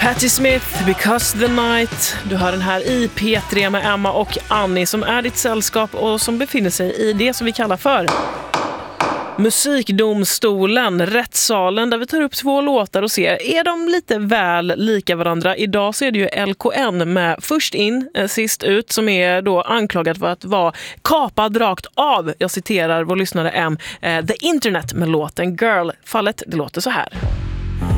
Patti Smith, Because the Night. Du hör den här i P3 med Emma och Annie som är ditt sällskap och som befinner sig i det som vi kallar för Musikdomstolen, rättssalen, där vi tar upp 2 låtar och ser, är de lite väl lika varandra? Idag så är det ju LKN med Först in, sist ut, som är då anklagad för att vara kapad rakt av. Jag citerar vår lyssnare M, The Internet med låten Girl. Fallet, det låter så här.